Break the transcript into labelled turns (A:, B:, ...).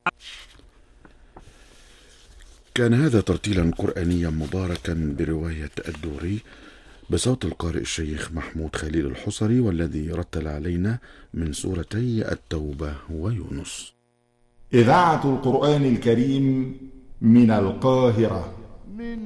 A: كان هذا ترتيلا قرآنيا مباركا برواية الدوري بصوت القارئ الشيخ محمود خليل الحصري، والذي رتل علينا من سورتي التوبة ويونس.
B: إذاعة القرآن الكريم من القاهرة.